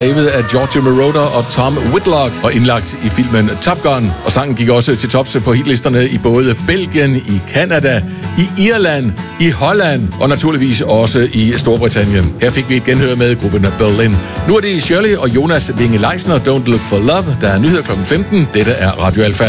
skrevet af Giorgio Moroder og Tom Whitlock og indlagt i filmen Top Gun. Og sangen gik også til tops på hitlisterne i både Belgien, i Canada, i Irland, i Holland og naturligvis også i Storbritannien. Her fik vi et genhør med gruppen Berlin. Nu er det Shirley og Jonas Winge Leisner, Don't Look for Love. Der er nyheder kl. 15. Dette er Radio Alfa.